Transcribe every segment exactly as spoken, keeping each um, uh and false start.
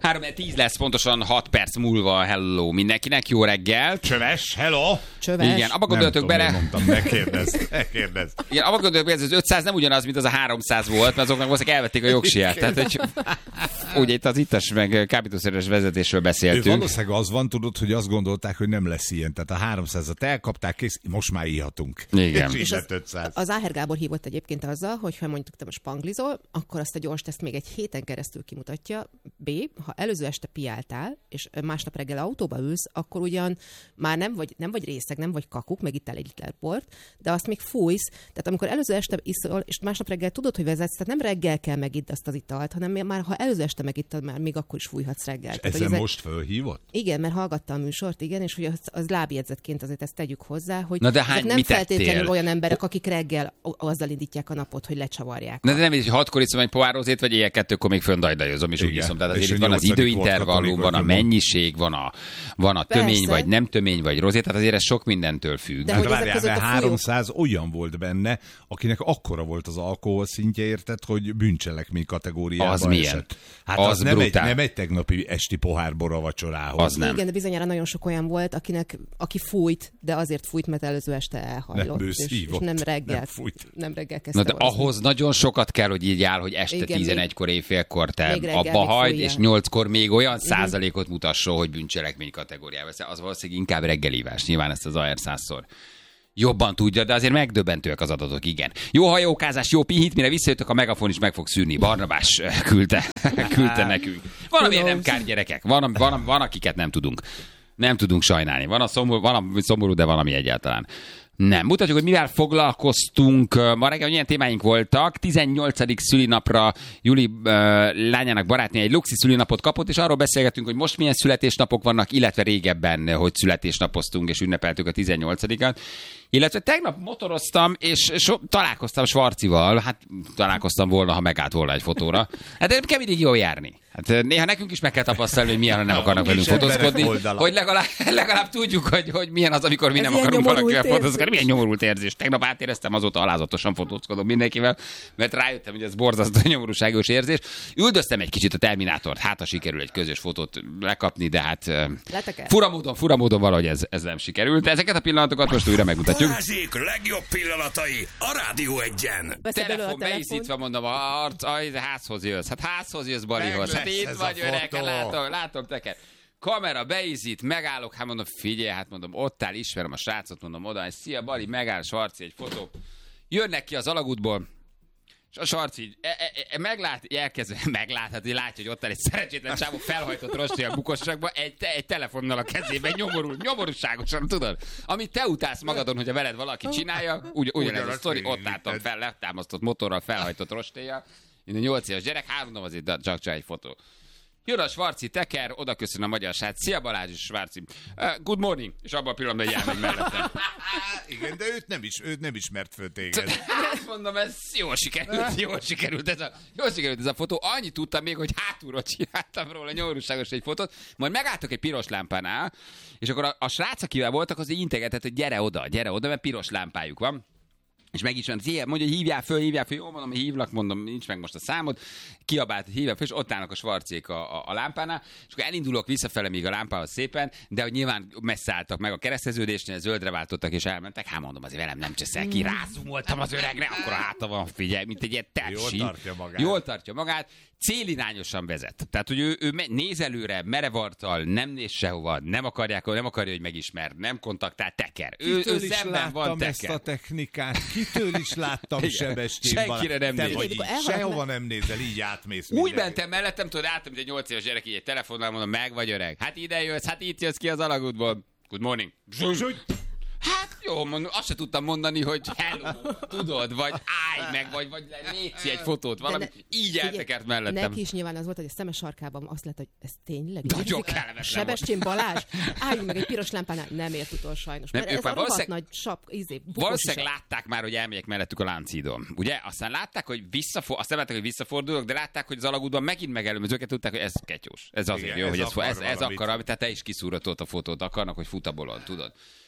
három tíz lesz, pontosan hat perc múlva. Hello mindenkinek, jó reggel. Csöves, hello. Csöves. Igen, abba gondoltok bele. Mondtam, ne kérdezz, ne kérdezz. Igen, abba gondoltok bele, ez az ötszáz nem ugyanaz, mint az a háromszáz volt, mert azoknak valószínűleg elvették a jogsiját. Tehát, hogy ugye itt az ittas meg kábítószeres vezetésről beszéltünk. Ő valószínűleg az van, tudod, hogy azt gondolták, hogy nem lesz ilyen. Tehát a háromszázat elkapták, kész, most már íhatunk. Igen. És, És az, ötszáz. az Áher Gábor hívott egyébként azzal, hogy ha mondjuk te most panglizol, akkor azt a gyors teszt még egy héten keresztül kimutatja. B, ha előző este piáltál, és másnap reggel autóba ülsz, akkor ugyan már nem vagy, nem vagy részeg, nem vagy kakuk, meg ittál egy liter bort, de azt még fújsz. Tehát amikor előző este iszol, és másnap reggel tudod, hogy vezetsz, tehát nem reggel kell megidd azt az italt, hanem már ha előző este megittad, már még akkor is fújhatsz reggel. És Tehát, ezen ezek... most fölhívott? Igen, mert hallgatta a műsort, igen, és hogy az, az lábjegyzetként azért ezt tegyük hozzá, hogy Na de hány, nem mit feltétlenül tettél? olyan emberek, akik reggel azzal indítják a napot, hogy lecsavarják. Na de nem, hogy hatkor iszom egy pohár rozét, vagy éjjel kettőkor még föndajdajozom, és úgy Igen. iszom. Tehát És azért a itt van az nyolcadik időintervallum, vodka van a tonikot nyomom. mennyiség, van a, van a tömény, Persze. vagy nem tömény, vagy rozé, tehát azért ez sok mindentől függ. De Hát hogy ezek várjál, között mert a folyók- háromszáz olyan volt benne, akinek akkora volt az alkohol szintje, érted, hogy bűncselekmény kategóriába Az milyen? esett. Hát Az az, az nem, egy, brutál. nem egy tegnapi esti pohár bor a vacsorához. Az nem. Igen, de bizonyára nagyon sok olyan volt, akinek, aki fújt, de azért fújt, mert előző este elhajlott. Nem és, bőszívott, és nem reggel, nem fújt. nem reggel kezdte Na de hozni. ahhoz nagyon sokat kell, hogy így áll, hogy este Igen, tizenegykor, éjfélkor te még reggel abba még hagyd, fújjál. és nyolckor még olyan százalékot mutasson, hogy bűncselekmény kategóriába. Az valószínűleg inkább reggelívás. Nyilván ezt az á er százszor jobban tudja, de azért megdöbbentőek az adatok, igen. Jó hajókázás, jó pihit, mire visszajöttök, a Megafon is meg fog szűrni. Barnabás küldte, küldte nekünk. Van, amilyen nem kár gyerekek. Van, van, van, akiket nem tudunk. Nem tudunk sajnálni. Van, a szomorú, van a szomorú, de van, ami egyáltalán nem. Mutatjuk, hogy mivel foglalkoztunk. Ma reggel ilyen témáink voltak. tizennyolcadik szülinapra Juli uh, lányának barátnője egy luxi szülinapot kapott, és arról beszélgetünk, hogy most milyen születésnapok vannak, illetve régebben, hogy születésnapoztunk és ünnepeltük a tizennyolcadikat. Illetve tegnap motoroztam, és so, találkoztam Svarcival. Hát találkoztam volna, ha megállt volna egy fotóra. Hát nem kell mindig jól járni. Hát néha nekünk is meg kell tapasztalni, hogy milyen, ha nem akarnak velünk fotózkodni. Hogy legalább, legalább tudjuk, hogy, hogy milyen az, amikor mi Ez nem ilyen akarunk nyomorult valakivel érzés. fotózkodni. Milyen nyomorult érzés. Tegnap átéreztem, azóta alázatosan fotózkodom mindenkivel, mert rájöttem, hogy ez borzasztó nyomorúságos érzés. Üldöztem egy kicsit a Terminátort, hát ha sikerül egy közös fotót lekapni, de hát Leteker. furamódon, furamódon valahogy ez, ez nem sikerült. De ezeket a pillanatokat most újra megmutatjuk. Balázsék legjobb pillanatai a Rádió Egyen. Veszed elő a Telefon beízítva, mondom, a arc, a házhoz jössz. Hát házhoz jössz, Balihoz. Hát Meg lesz itt ez vagy a öreg, fotó. látom, látom teket. Kamera beízít, megállok, hát mondom, figyelj, hát mondom, ott áll, ismerem a srácot, mondom, oda, és szia Bali, megáll, Svarci, egy fotó. Jönnek ki az alagútból, és a Sarci így e, e, e, meglát, elkezd, meglát, hát így látja, hogy ott áll egy szerencsétlen csávó felhajtott rosti a bukosságba, egy, te, egy telefonnal a kezében, nyomorul, nyomorúságosan, tudod? Amit te utálsz magadon, hogy a veled valaki csinálja, ugy, ugyanez a Ugyanaz sztori, végig. ott álltam fel, letámasztott motorral, felhajtott rostéjjal, minden nyolc éves gyerek, három azért csak csak egy fotó. Jön a Svarci teker, oda köszön a magyar srác. Szia Balázs és Svarci. Uh, good morning. És abban a pillanatban jár meg mellettem. Igen, de őt nem, is, őt nem ismert föl téged. Hát mondom, ez jól sikerült, jól sikerült ez a, jól sikerült ez a fotó. Annyit tudtam még, hogy hátulról csináltam róla nyomorúságos egy fotót, majd megálltok egy piros lámpánál, és akkor a, a srác, akivel voltak, az így integetett, hogy gyere oda, gyere oda, mert piros lámpájuk van. És meg is van, mondja, hogy hívjál föl, hívjál föl, jó, mondom, hogy hívlak, mondom, nincs meg most a számod, kiabált, hogy hívjál föl, és ott állnak a Svarcék a, a, a lámpánál, és akkor elindulok visszafele még a lámpához szépen, de hogy nyilván messze álltak meg a kereszteződésnél, zöldre váltottak és elmentek, hát mondom, azért velem nem cseszel ki, rázumoltam az öregre, akkor a háta van, figyelj, mint egy ilyen tepsi. Jól tartja magát. Jól tartja magát, célirányosan vezet. Tehát, hogy ő, ő néz előre, merevartal, nem néz sehova, nem akarják, nem akarja, hogy megismer, nem kontaktál, teker. Ő, ő Kitől is szemben van láttam ezt teker. a technikát, kitől is láttam Igen. Sebestyén Senkire nem Te néz. vagy Igen, így, elhalad sehova meg- nem nézel, így átmész. Úgy mindenki. mentem mellettem, tudod, álltam, mint egy nyolc éves gyerek, így egy telefonnal mondom, meg vagy öreg. Hát ide jössz, hát itt jössz ki az alagútból. Good morning. Zsúgy. Hát jó, mondom, azt se tudtam mondani, hogy hello, tudod, vagy állj meg, vagy, vagy létszi egy fotót, valami. De ne- Így figyelj, eltekert mellettem. Neki is nyilván az volt, hogy a szeme sarkában azt lett, hogy ez tényleg. Nagyon létezik? kellemetlen Sebestyén Balázs, álljunk meg egy piros lámpánál, nem ért utol sajnos. Nem, Mert ők ez már a rohadt valószínűleg- nagy sap, izé, bukós Valószínűleg is. látták már, hogy elmegyek mellettük a Lánchídon. Ugye? Aztán látták, hogy visszafordulok, azt nem látták, hogy visszafordulok, de látták, hogy az alagútban megint megelőm, az őket tudták, hogy ez ketyós. Ez azért Igen, jó, ez hogy ez, akar ez, ez valamit. akar, tehát te is kiszúratott a fotót, akarnak, hogy futabolon, tudod.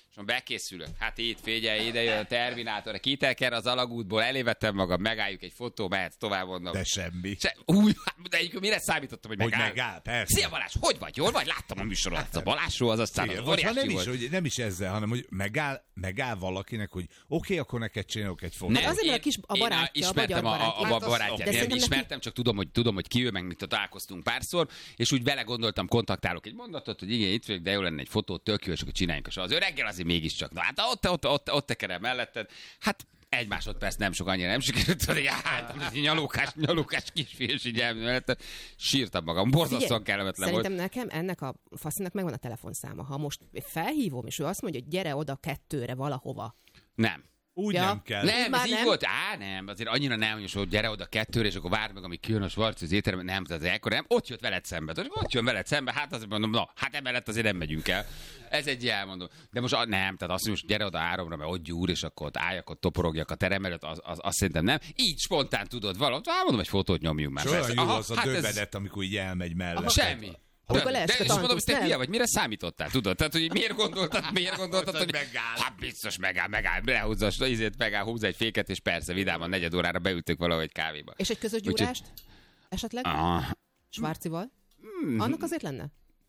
És bekészülök. Hát itt figyelj, ide jön a Terminátor, kiteker az alagútból, elévettem magam, megálljuk egy fotó, mehetsz tovább, mondom. De semmi. Se, úgy, de egyébként mire számítottam, hogy Hogy megáll? megáll, persze. Szia Balázs, hogy vagy? Jól vagy? Láttam a műsorodat. A Balázsról, az aztán az Igen, vagy ha óriási nem is, volt. hogy nem is ezzel, hanem hogy megáll, megáll valakinek, hogy oké, okay, akkor neked csinálok egy fotót. Nem, azért, mert a kis- a én barátja, a ismertem magyar a, a, a barátja. barátját. De Nem szerintem ismertem, neki- csak tudom, hogy tudom, hogy ki ő, meg mit találkoztunk párszor, és úgy vele gondoltam, kontaktálok egy mondatot, hogy igen, itt vagyok, de jó lenne egy fotót, tök jó, és akkor csináljunk. És az öreggel azért mégiscsak. Na hát ott, ott, ott, ott tekerem melletted. Hát egy másodperc nem sok, annyira nem sikerült, hogy hát, nyalókás, nyalókás kisfiú, és így elmélettem. Sírtam magam, borzasztóan kellemetlen volt. Szerintem nekem ennek a faszinak megvan a telefonszáma. Ha most felhívom, és ő azt mondja, hogy gyere oda kettőre valahova. Nem. Úgy Ja. nem kell. Nem, Már ez így nem? volt. Á, nem, azért annyira nem, hogy gyere oda kettőre, és akkor várd meg, amíg kijön a Schwarz az étteremben. Nem, tehát ekkor nem. Ott jött veled szembe. Tehát ott jön veled szembe, hát azért mondom, na, hát emellett azért nem megyünk el. Ez egy elmondom. De most a, nem, tehát azt mondom, gyere oda háromra, mert ott gyúr, és akkor ott álljak, ott toporogjak a terem előtt, az, az, azt szerintem nem. Így spontán tudod valamit, hát mondom, egy fotót nyomjunk már. És olyan Persze. jó Aha, az a hát ez- dövedet, amikor így elmegy mellett. Semmi. Amikor De, leesik de, a és mondom, hogy tantusz, te nem? hülye vagy, mire számítottál, tudod? Tehát, hogy miért gondoltad, miért gondoltad, Hogy hogy megáll. Hát biztos megáll, megáll, lehúzza, ízét megáll, húzza egy féket, és persze vidáman negyed órára beültök valahogy kávéba. És egy közös Úgyhogy- gyúrást? Esetleg? Ah, Svárcival? Hmm. Annak azért lenne?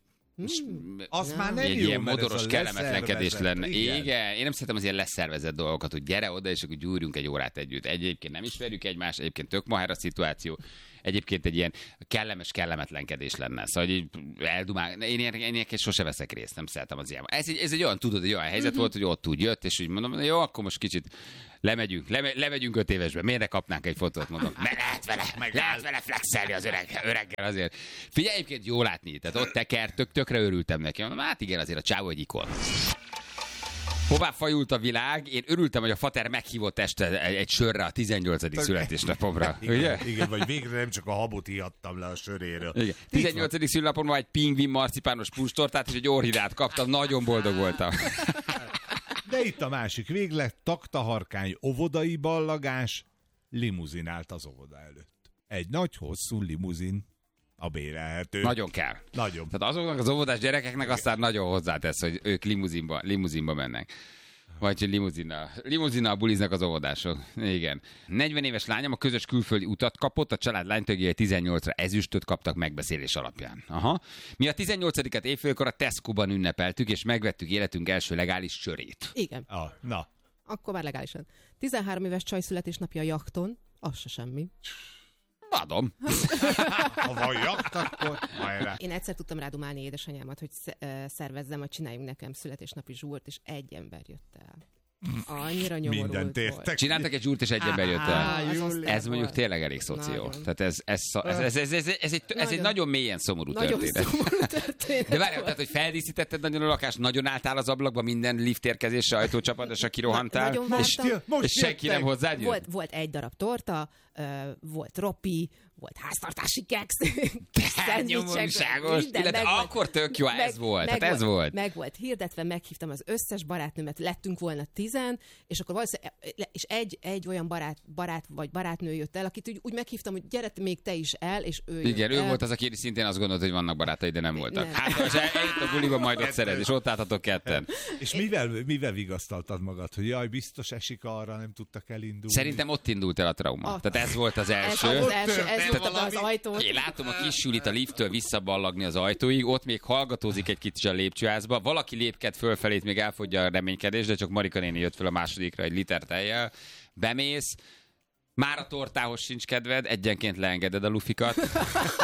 Az már nem egy jó, ilyen mert ez modoros a kellemetlenkedés leszervezett. lenne. Igen. igen, én nem szeretem az ilyen leszervezett dolgokat, hogy gyere oda, és akkor gyúrjunk egy órát együtt. Egyébként nem ismerjük egymást, egyébként tök maher a szituáció. Egyébként egy ilyen kellemes kellemetlenkedés lenne. Szóval, hogy így eldumál. Én ilyen- én ilyeneket sose veszek részt, nem szeretem az ilyen. Ez egy, ez egy olyan, tudod, egy olyan helyzet uh-huh. volt, hogy ott úgy jött, és úgy mondom, jó, akkor most kicsit lemegyünk, leme, lemegyünk öt évesbe, miért ne kapnánk egy fotót, mondom. Mert lehet vele, lehet vele flexelni az öreg, öreggel azért. Figyelj, egyébként jó látni, tehát ott teker, tök, tökre örültem neki. Mondom, hát igen, azért a csávó egy ikon. Hová fajult a világ? Én örültem, hogy a fater meghívott este egy, egy sörre a tizennyolcadik születésnapomra. Ugye? Igen, igen, vagy végre nem csak a habot ihattam le a söréről. Igen. tizennyolcadik szülinapomra egy pingvin marcipános pustortát és egy orhidát kaptam, nagyon boldog voltam. De itt a másik véglet, taktaharkány, óvodai ballagás, limuzinált az óvoda előtt. Egy nagy, hosszú limuzin, a bérelhető. Nagyon kell. Nagyon. Tehát azoknak az óvodás gyerekeknek aztán nagyon hozzátesz, hogy ők limuzinba, limuzinba mennek. Vagy hogy limuzinnal. Limuzinnal buliznak az óvodások. Igen. negyven éves lányom a közös külföldi utat kapott, a család lánytagjai tizennyolcra ezüstöt kaptak megbeszélés alapján. Aha. Mi a tizennyolcadikat évfélkor a Tesco-ban ünnepeltük, és megvettük életünk első legális sörét. Igen. Ah, na, Akkor már legálisan. tizenhárom éves csaj születésnapja a jachton, az se semmi. Adom. ha van jakt, akkor hajrá. Én egyszer tudtam rádumálni édesanyámat, hogy sze- ö, szervezzem, hogy csináljunk nekem születésnapi zsúrt, és egy ember jött el. Annyira nyomorult Mindent volt. értek. Csináltak egy zsúrt, és egy ember jött el. Á, az Júli. aztán Ez mondjuk volt. tényleg elég szoció. Nagyon. Tehát ez, ez, ez, ez, ez, ez, ez, egy, ez egy Nagyon. nagyon mélyen szomorú Nagyon történet. szomorú történet De várjál, volt. tehát, hogy feldíszítetted nagyon a lakást, nagyon álltál az ablakba, minden liftérkezésre, ajtócsapadásra kirohantál, Nagyon és, vártam. Most és senki jöttek. nem hozzád jött? Volt, volt egy darab torta, ö, volt ropi, volt háztartási keksz, nyomorúságos. Illetve akkor tök jó, ez volt, hát ez volt. Meg volt hirdetve, meghívtam az összes barátnőmet, lettünk volna tizen, és akkor valószínűleg, és egy, egy olyan barát, barát vagy barátnő jött el, akit úgy, úgy meghívtam, hogy gyere még te is el, és ő Igen, jött ő el. volt az, aki szintén azt gondolta, hogy vannak barátai, de nem voltak. Nem. Hát, most eljött a buliba, majd ott szeret, és ott álltatok ketten. És mivel, mivel vigasztaltad magad, hogy jaj, biztos esik arra, nem tudtak elindulni? Szerintem ott indult el a trauma. Ott. Tehát ez volt az Ez első. az első, ez történt volt az valami. ajtót. Én látom a kis Julit a lifttől visszaballagni az ajtóig, ott még hallgatózik egy kicsit a lépcsőházba, valaki lépked fölfelét, még elfogyja a reménykedés, de csak Marika néni jött fel a másodikra egy liter tejjel, bemész, már a tortához sincs kedved, egyenként leengeded a lufikat, a,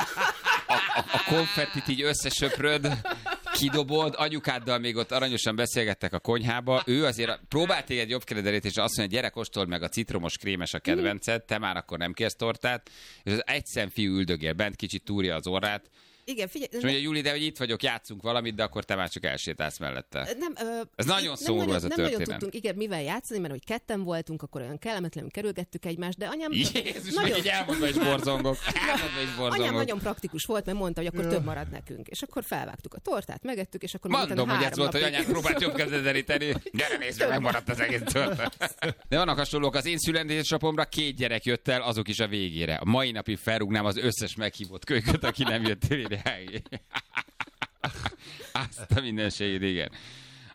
a, a konfettit így összesöpröd, kidobod, anyukáddal még ott aranyosan beszélgettek a konyhába, ő azért próbált téged jobb keredelét, és azt mondja, gyere, kóstold meg a citromos krémes a kedvenced, te már akkor nem kérsz tortát, és az egyszem fiú üldögél bent, kicsit túrja az orrát, Igen, figyelj. és mondja, Júli, de hogy itt vagyok, játszunk valamit, de akkor te már csak elsétálsz mellette. Nem, ö, Ez nagyon itt szomorú nem ez a nagyon, nem történet. nagyon tudtunk, igen, mivel játszani, mert hogy ketten voltunk, akkor olyan kellemetlenül kerülgettük egymást, de anyám... Jézus, meg így elmondva is borzongok. Elmondva is Anyám borzongok. nagyon praktikus volt, mert mondta, hogy akkor több marad nekünk. És akkor felvágtuk a tortát, megettük, és akkor Mondom, utána hogy ez három volt, hogy napig- anyák próbált jobb kezdet deríteni. Gyere, nézd meg, megmaradt az egész torta. De vannak hasonlók, az én születésnapomra két gyerek jött el, azok is a végére. A mai napig felrúgnám az összes meghívott kölyköt, aki nem jött ide. Azt a mindenségét, igen.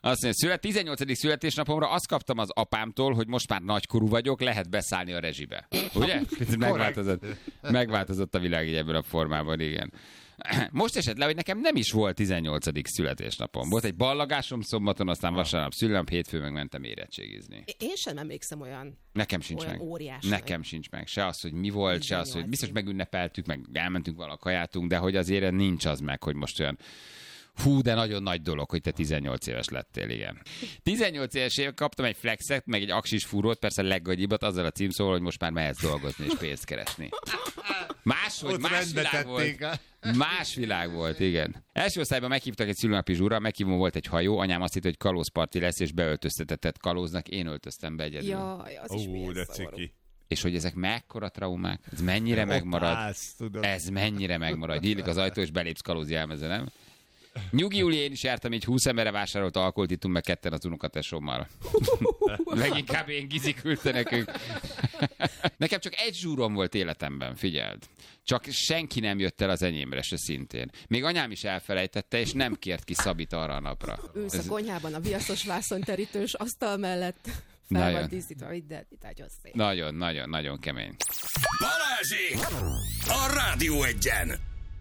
Azt mondja, szület, tizennyolcadik születésnapomra azt kaptam az apámtól, hogy most már nagykorú vagyok, lehet beszállni a rezsibe. Ugye? Megváltozott, megváltozott a világ így ebben a formában, igen. Most esett le, hogy nekem nem is volt tizennyolcadik születésnapom. Volt egy ballagásom szombaton, aztán vasárnap szülnap, hétfőn meg mentem érettségizni. Én sem emlékszem olyan, Nekem sincs olyan meg. óriás. Nekem sincs meg. Se az, hogy mi volt, se az, hogy biztos tizennyolc. megünnepeltük, meg elmentünk valahol kajátunk, de hogy azért nincs az meg, hogy most olyan hú, de nagyon nagy dolog, hogy te tizennyolc éves lettél, igen. tizennyolc éves éve kaptam egy flexet, meg egy aksis fúrót, persze a leggagyibbat, azzal a címszóval, hogy most már mehetsz dolgozni és pénzt keresni. Máshogy, más világ volt. Más világ volt, igen. Első osztályban meghívtak egy szülőnapi zsúra, meghívom volt egy hajó, anyám azt hitt, hogy kalózparti lesz, és beöltöztetett kalóznak, én öltöztem be egyedül. Jaj, az is Ó, milyen de szomorú. ciki. És hogy ezek mekkora traumák, ez mennyire megmarad, Állsz, tudod. ez mennyire megmarad. Nyílik az ajtó, és belépsz kalóz jelmezre, nem? Nyugi Júli, én is jártam, így húsz emberre vásárolt alkoholt, ittunk meg ketten az unokatesommal. Leginkább én Gizi küldte nekünk. Nekem csak egy zsúrom volt életemben, figyeld. Csak senki nem jött el az enyémre se szintén. Még anyám is elfelejtette, és nem kért ki Szabit arra a napra. Ülsz Ez a konyhában a viaszos vászonterítős asztal mellett, fel Nagyon. van díszítve, de itt nagyon szép. nagyon, nagyon, nagyon kemény. Balázsék! A Rádió Egyen!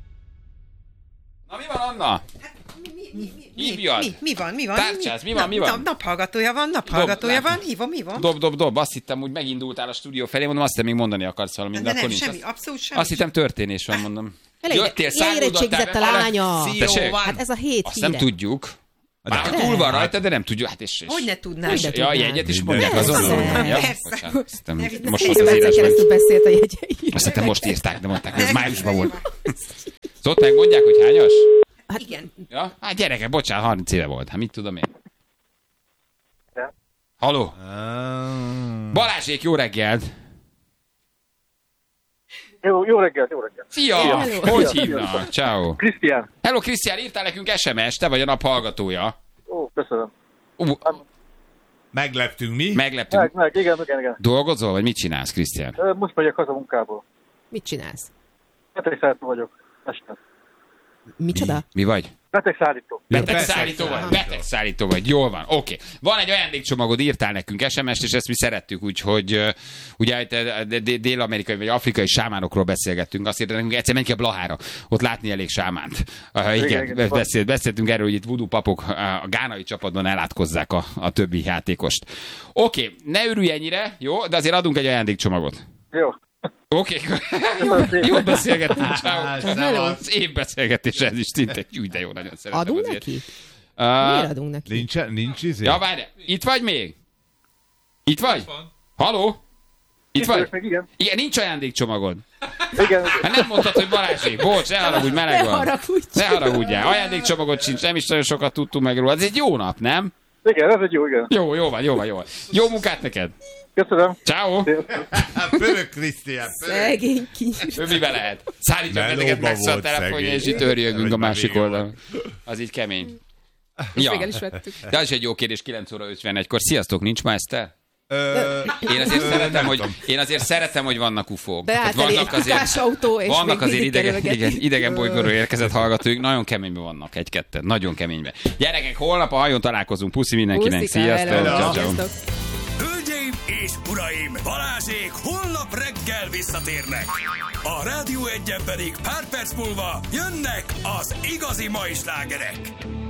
Na mi van, Anna? Hívjad! Mi, mi van, mi van? Tárcsáz, mi van, mi van? Nap, naphallgatója van, naphallgatója Dob, van, látom. hívom, mi van? Dob, dob, dob. Azt hittem, úgy megindultál a stúdió felé, mondom, azt hiszem, még mondani akarsz valamit, de, De akkor nem, nincs. semmi, Azt, abszolút semmi. azt hittem, történés van, mondom. Elég- Jöttél, ilyen érettségizett a lánya. Tessék? Hát ez a hét Azt híre. nem tudjuk. Már De. túl van rajta, de nem tudjuk. Hát és, és, Hogy ne tudnám? és, Hogy ne ja, a tudnám? jegyet is Minden. mondják azonnal. Persze. Ja, Persze. bocsánat, azt hittem, Ne- most Tíz volt az percen írásban. keresztül beszélt a jegyei. Azt hittem, most írták, de mondták, hogy ez májusban volt. Szóval megmondják, hogy hányas? Hát igen. Ja? Hát gyerekek, bocsánat, harminc éve volt. Hát mit tudom én? Haló? Balázsék, jó reggelt! Jó, jó reggelt, jó reggelt. Szia! Hello. Hogy hívnak? Ciao. Krisztián. Hello, Krisztián, írtál nekünk es em es, te vagy a nap hallgatója. Ó, köszönöm. Ú, Megleptünk mi? megleptünk. Meg, meg, igen, igen, igen. Dolgozol, vagy mit csinálsz, Krisztián? Ö, Most megyek haza munkából. Mit csinálsz? Betegszállító vagyok. Este. Micsoda? Mi vagy? Betegszállító. Betegszállító vagy, betegszállító vagy, jól van, oké. Van egy ajándékcsomagod, írtál nekünk es em est, és ezt mi szerettük, úgyhogy uh, ugye itt, uh, d- dél-amerikai vagy afrikai sámánokról beszélgettünk, azt írta nekünk, egyszer menj ki a Blahára, ott látni elég sámánt. Uh, igen, Igen, igen, beszélt, beszéltünk erről, hogy itt voodoo papok uh, a gánai csapatban elátkozzák a, a többi játékost. Oké, ne örülj ennyire, jó, de azért adunk egy ajándékcsomagot. Jó. Oké, Köszönöm jó szépen. beszélgettünk, ciao. Szevasz. Szép beszélgetés ez is, szinte, úgy de jó, nagyon szeretem Adunk azért. neki? Uh, Miért adunk neki? Nincs, nincs izé? Ja, várj, itt vagy még? Itt vagy? Haló? Itt vagy? Meg, igen. Igen, nincs ajándékcsomagod. Igen, igen. Hát nem mondtad, hogy Balázsék. Bocs, ne haragudj, meleg Ne van. haragudj. Ne haragudjál. Ajándékcsomagod sincs, nem is nagyon sokat tudtunk meg róla. Ez egy jó nap, nem? Igen, ez egy jó, igen. Jó, jó van, jó van, jó van. Jó munkát neked. Köszönöm. Ciao. Pörög, Krisztián, pörög. Szegény kis. Ő mivel lehet? Szállítja Melóba benneket, megszól a volt telefonja, szegény. és itt örjögünk Vagy a már másik vége oldalon. Az így kemény. Végül is vettük. De az is egy jó kérdés, kilenc óra ötvenegykor. Sziasztok, nincs ma Eszter? Ö, Én azért Ö, szeretem, nem hogy, tudom. én azért szeretem, hogy vannak ufók. Beállt Tehát elé egy kukásautó, és vannak még azért mindig idegen, kerülgeti. igen, idegen bolygóról érkezett hallgatóink, nagyon keményben vannak, egy-ketten, nagyon keményben. Gyerekek, holnap a hajón találkozunk, puszi mindenkinek, Puszika, sziasztok! hello. Ciao, ciao. Sziasztok. Hölgyeim és uraim, Balázsék holnap reggel visszatérnek. A Rádió Egyen pedig pár perc múlva jönnek az igazi mai slágerek.